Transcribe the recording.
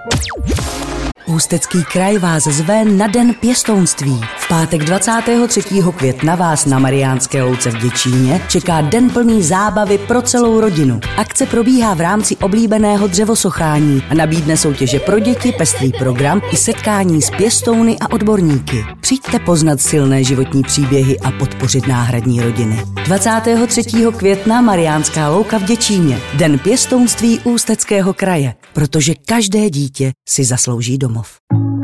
Ústecký kraj vás zve na Den pěstounství. V pátek 23. května vás na Mariánské louce v Děčíně čeká den plný zábavy pro celou rodinu. Akce probíhá v rámci oblíbeného dřevosochání a nabídne soutěže pro děti, pestrý program i setkání s pěstouny a odborníky. Přijďte poznat silné životní příběhy a podpořit náhradní rodiny. 23. května Mariánská louka v Děčíně. Den pěstounství Ústeckého kraje, protože každé dítě si zaslouží domov.